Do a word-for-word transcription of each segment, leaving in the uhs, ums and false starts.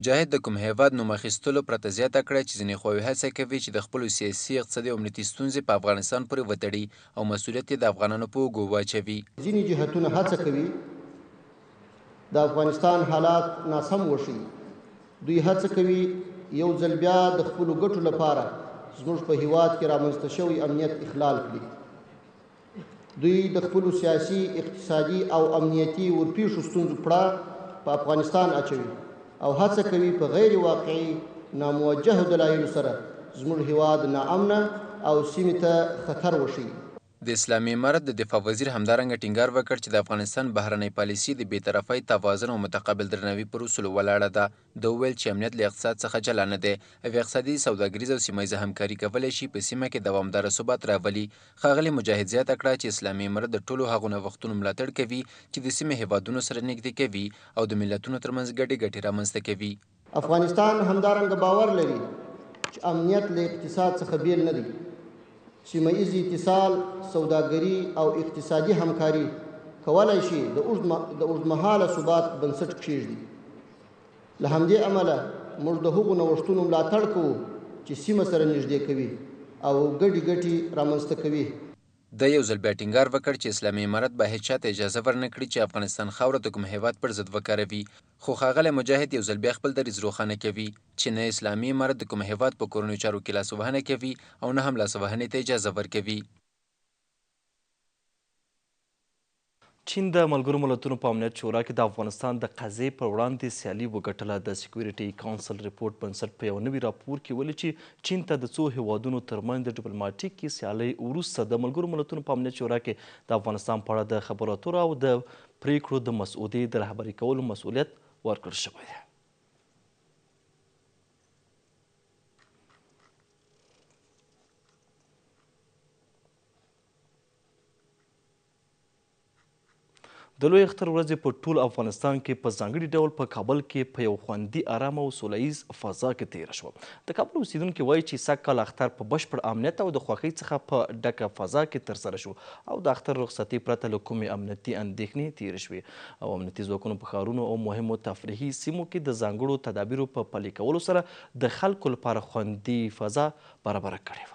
جاهد د کوم هیواد نوم اخیستلو پرته زیاته کړه چې ځینې خواوې هڅه کوي چې د خپلو سیاسي، اقتصادي او امنیتي ستونزې په افغانستان پورې وتړي او مسؤلیت یې د افغانانو په اوږو واچوي. ځینې جهتونه هڅه کوي د افغانستان حالات ناسم وښيي. دوی هڅه کوي یو ځل بیا د خپلو ګټو لپاره زموږ په هیواد کې رامنځته شوی امنیت اخلال کړي. دوی د خپلو سیاسي، اقتصادي او امنیتي ورپېښو ستونزو پړه په افغانستان اچوي او هڅه کوي په غیر واقعي ناموجهو دلایلو سره زموږ هیواد ناامنه او سیمې ته خطر وښيي. د اسلامي امارت د دفاع وزیر همدارنګه ټینګار وکړ چې د افغانستان بهرنۍ پالیسي د بېطرفۍ، توازن او متقابل درناوي پر اصولو ولاړه ده. ده وویل چې امنیت له اقتصاد څخه جلا نه دی او اقتصادي، سوداګریزه او سیمه ییزه همکاري کولی شي په سیمه کې دوامداره ثبات راولي. ښاغلي مجاهد زیاته کړه چې اسلامي امارت د ټولو هغو نوښتونو ملاتړ کوي چې د سیمې هیوادونو سره نږدې کوي او د ملتونو ترمنځ ګډې ګټې رامنځته کوي. افغانستان همدارنګه باور لري چې امنیت له اقتصاد څخه بیل نه دی. سیمه ییز اتصال، سوداګري او اقتصادي همکاري کولای شي د اوږدمهاله ثبات بنسټ کېږدي. له همدې امله موږ د هغو نوښتونو ملاتړ کوو چې سیمه سره نږدې کوي او ګډې ګټې رامنځته کوي. د یو ځل بیا ټینګار وکړ چې اسلامي امارت به هیڅ چاته اجازه ورنه کړي چې افغانستان خاوره د کوم هیواد پر ضد وکاروي. خو ښاغلی مجاهد یو ځل بیا خپل دریځ روښانه کوي چې نه اسلامي امارت د کوم هیواد په کورنیو چارو کې لاسوهنه کوي او نه هم لاسوهنې ته اجازه ورکوي. چین د ملګرو ملتونو په امنیت شورا کې د افغانستان د قضیې پر وړاندې سیالي وګټله. د سکیورټي کونسل ریپورټ بنسټ په یو نوي راپور کې ویلي چې چین ته د څو هیوادونو ترمنځ د ډیپلوماټیکې سیالۍ وروسته د ملګرو ملتونو په امنیت شورا کې د افغانستان په اړه د خبرو اترو او د پریکړو د مسودې د رهبري کولو مسؤلیت ورکړل شوی دی. د لوی اختر ورځې په ټول افغانستان کې په ځانګړي ډول په کابل کې په یو خوندي، ارامه او سوله ییز فضا کې تېره شوه. د کابل اوسیدونکي وایي چې سږ کال اختر په بشپړ امنیت او د خوښۍ څخه په ډکه فضا کې ترسره شو او د اختر رخصتۍ پرته له کومې امنیتي اندېښنې تېرې شوې او امنیتي ځواکونو په ښارونو او مهمو تفریحي سیمو کې د ځانګړو تدابیرو په پلي کولو سره د خلکو لپاره خوندي فضا برابره کړې وه.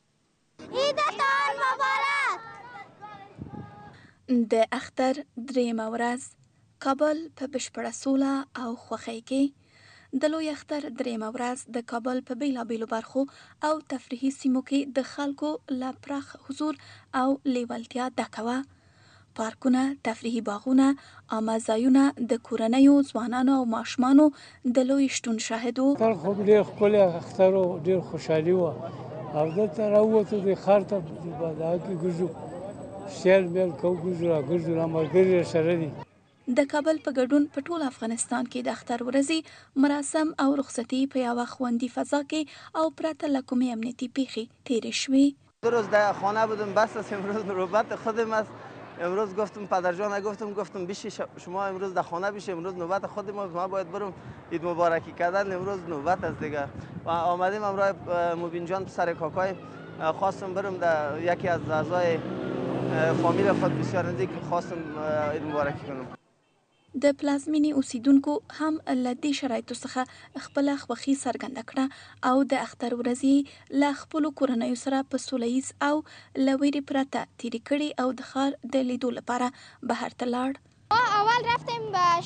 د اختر درېیمه ورځ کابل په بشپړه سوله او خوښۍ کې. د لوی اختر درېیمه ورځ د کابل په بیلابیلو برخو او تفریحي سیمو کې د خلکو له پراخ حضور او لیوالتیا ډکه وه. پارکونه، تفریحي باغونه، عامه ځایونه د کورنیو، ځوانانو او ماشومانو د لوی شتون شاهد وو. اختر خو ډېر ښکلی اختر و، ډېر خوشحالي وه او دلته راووتو د ښار ته په دغه کې ګرځو، سیل میل کوو، ګرځو را ګرځو را ملګري راسره دي. د کابل په ګډون په ټول افغانستان کې د اختر ورځې مراسم او رخصتي په یوه خوندي فضا کې او پرته له کومې امنیتي پیښې تیرې شوې. دو روز در خانه بودم، بس است امروز نوبت خودم است. امروز گفتم پدر جان گفتم گفتم بیشی شما امروز در خانه بیشه، امروز نوبت خود ما ما باید برم عید مبارکی کردن، امروز نوبت است دیگه. و آمدیم همراه مبین جان پسر کاکای، خواستم برم در یکی از اعضای فامیل خود بسیار نزدیک خواستم عید مبارکی کنم. د پلازمینې اوسیدونکو هم له دې شرایطو څخه خپله خوښي څرګنده کړه او د اختر ورځې له خپلو کورنیو سره په سوله ییز او له ویرې پرته تیرې کړي او د ښار د لیدو لپاره بهر ته لاړ. اول رفتیم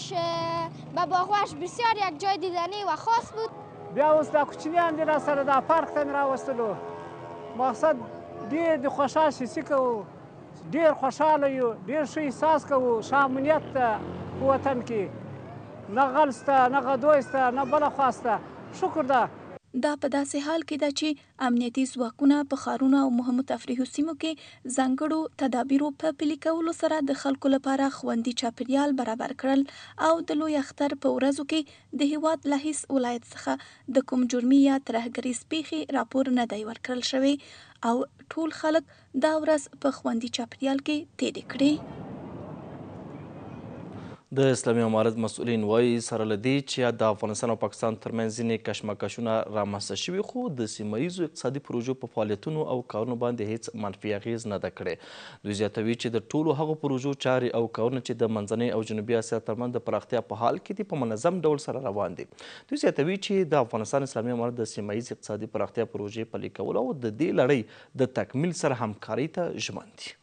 به باغوش، بسیار یک جای دیدنی و خاص بود. بیا اوس دا کوچنیان دي راسره دا پارک ته مې راوستلو، مقصد ډېر د خوشحال شي کوو، ډېر خوشحاله یو، ډېر ښه احساس کوو، ښه امنیت ته په وطن کې نه غل شته، نه غدوی شته، نه بله خوا شته. شکر ده. دا په داسې حال کې ده چې امنیتي ځواکونه په ښارونو او مهمو تفریحي سیمو کې ځانګړو تدابیرو په پلي کولو سره د خلکو لپاره خوندي چاپیریال برابر کړل او د لوی اختر په ورځو کې د هیواد له هیڅ ولایت څخه د کوم جرمي یا ترهګریز پیښې راپور نه دی ورکړل شوی او ټول خلک دا ورځ په خوندي چاپیریال کې تېرې کړې. د اسلامي امارت مسؤلین وایي سره له دې چې د افغانستان او پاکستان ترمنځ ځینې کشمکشونه رامنځته شوي خو د سیمه ییزو اقتصادي پروژو په فعالیتونو او کارونو باندې هیڅ منفي اغیز نه ده کړې. دوی زیاتوي چې د ټولو هغو پروژو چارې او کارونه چې د منځنۍ او جنوبي اسیا ترمنځ د پراختیا په حال کې دي په منظم ډول سره روان دي. دوی زیاتوي چې د افغانستان اسلامي امارت د سیمه ییز اقتصادي پراختیا پروژې پلي کولو او د دې لړۍ د تکمیل سره همکارۍ ته ژمن دي.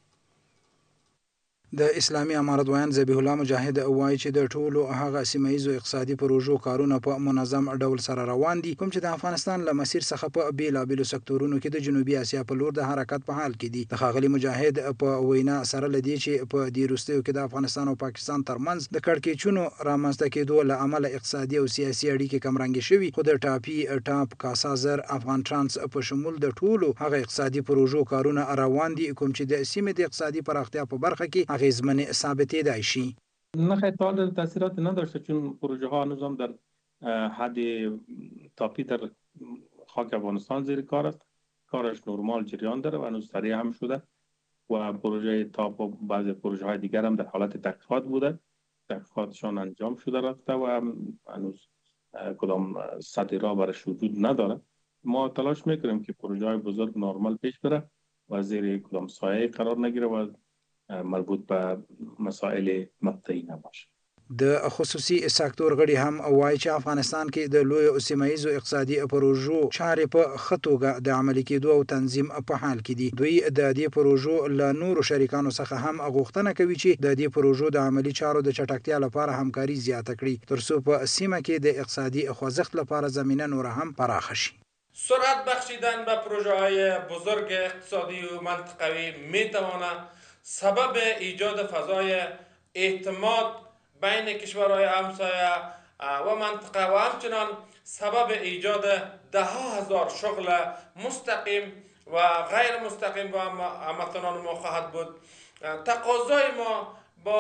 د اسلامي امارت ویان ذبیح الله مجاهد وایي چې د ټولو هغه سیمه ییزو اقتصادي پروژو کارونه په منظم ډول سره روان دي کوم چې د افغانستان له مسیر څخه په بیلابیلو سکتورونو کې د جنوبي اسیا په لور د حرکت په حال کې دي. د ښاغلي مجاهد په وینا سره له دې چې په دې وروستیو کې د افغانستان او پاکستان ترمنځ د کړکېچونو رامنځته کېدو له امله اقتصادي او سیاسي اړیکې کمرنګې شوي خو د ټاپي ټاپ کاسا زر افغان ترانس په شمول د ټولو هغه اقتصادي پروژو کارونه روان دي کوم چې د سیمې د اقتصادی پراختیا په برخه کې اغیزمن ثابتېدای شي. نه خیلی تاثیرات نداشته چون پروژه ها هنوز هم در حد تاپی در خاک افغانستان زیر کار است. کارش نرمال جریان داره و هنوز سریع هم شده و پروژه تاپ و بعضی پروژه های دیگر هم در حالت تحقیقات بوده. تحقیقاتشان انجام شده رفته و هنوز کدام سطحی را برش وجود نداره. ما تلاش میکنیم که پروژه های بزرگ نرمال پیش بره و زیر کدام سایه قرار نگیره و مربوط به مسائل مقطعی نباشه. د خصوصي سکتور غړي هم وایي چې افغانستان کې د لوی سیمه ییزو اقتصادي پروژو چارې په ښه توګه د عملي کېدو او تنظیم په حال کې دي. دوی د دې پروژو له نورو شریکانو څخه هم غوښتنه کوي چې د دې پروژو د عملي چارو د چټکتیا لپاره همکاري زیاته کړي ترڅو په سیمه کې د اقتصادي خوځښت لپاره زمینه نور هم پراخه شي. سرعت بخشیدن به پروژه های بزرگ اقتصادی و منطقوی میتواند سبب ایجاد فضای اعتماد بین کشورهای همسایه و منطقه و همچنان سبب ایجاد ده ها هزار شغل مستقیم و غیر مستقیم با هموطنان ما خواهد بود. تقاضای ما با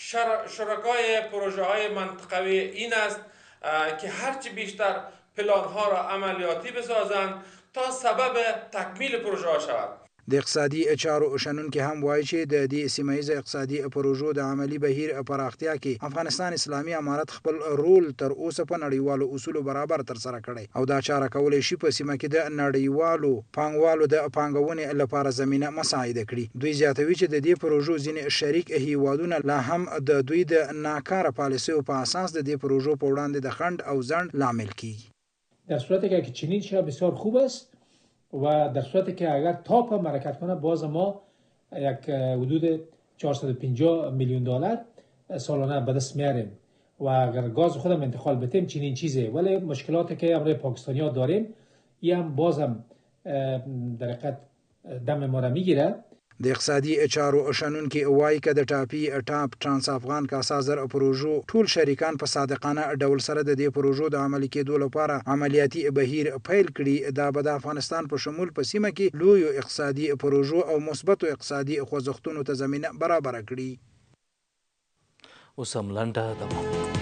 شرکای پروژه های منطقوی این است که هرچی بیشتر پلان ها را عملیاتی بسازند تا سبب تکمیل پروژه ها شود. د اقتصادي چارو شنونکي هم وایي چې د دې سیمه ییزه اقتصادي پروژو د عملی بهیر پراختیا کې افغانستان اسلامي امارت خپل رول تر اوسه په نړیوالو اصولو برابر تر سره کړی او دا چاره کولای شي په سیمه کې د نړیوالو پانګوالو د پانګونې لپاره زمينه مساعده کړي. دوی زیاتوي چې د دې پروژو ځینې شریک هیوادونه لا هم د دوی د ناکاره پالیسیو په اساس د دې پروژو په وړاندې د خند او ځند لامل کیږي. در صورتی که چنین شاه بسیار خوب است و در صورتی که اگر تاپ هم حرکت کنه باز ما یک حدود چهارصد و پنجاه میلیون دلار سالانه به دست میاریم و اگر گاز خودم انتقال بدیم چنین چیزه ولی مشکلاتی که امروز پاکستانی ها داریم این هم باز هم در حقیقت دم ما را میگیره. د اقتصادي چارو شنونکي وایي که د ټاپي ټاپ ترانس افغان کاسا زر پروژو ټول شریکان په صادقانه ډول سره د دې پروژو د عملي کېدو لپاره عملیاتي بهیر پیل کړي دا به د افغانستان په شمول په سیمه کې لوی اقتصادي پروژو او مثبتو اقتصادي خوځښتونو ته زمینه برابر کړي. اوس هم لنډه د